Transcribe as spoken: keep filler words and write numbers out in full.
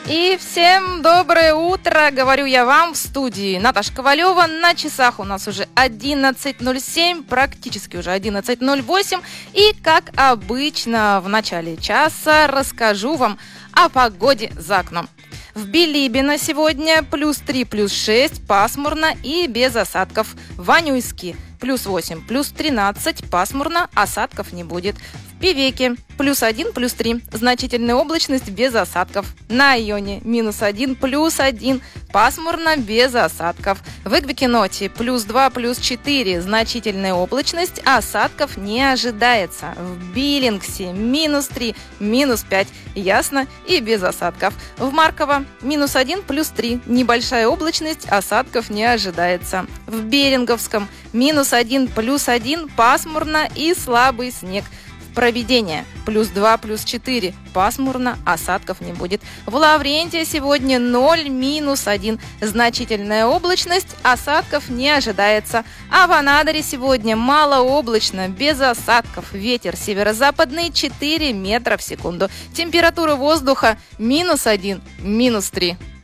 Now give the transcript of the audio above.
И всем доброе утро, говорю я вам в студии Наташа Ковалева. На часах у нас уже одиннадцать ноль семь, практически уже одиннадцать ноль восемь. И, как обычно, в начале часа расскажу вам о погоде за окном. В Билибино сегодня плюс три, плюс шесть, пасмурно и без осадков. В Анюйске плюс восемь, плюс тринадцать, пасмурно, осадков не будет. В Певеке плюс один, плюс три, значительная облачность без осадков. На Айоне минус один, плюс один, пасмурно, без осадков. В Игвикиноте плюс два, плюс четыре, значительная облачность, осадков не ожидается. В Биллингсе минус три, минус пять, ясно и без осадков. В Марково минус один, плюс три, небольшая облачность, осадков не ожидается. В Беринговском минус один, плюс один, пасмурно и слабый снег. Проведение плюс два, плюс четыре, пасмурно, осадков не будет. В Лаврентии сегодня ноль, минус один, значительная облачность, осадков не ожидается. А в Анадыре сегодня малооблачно, без осадков, ветер северо-западный четыре метра в секунду. Температура воздуха минус один, минус три.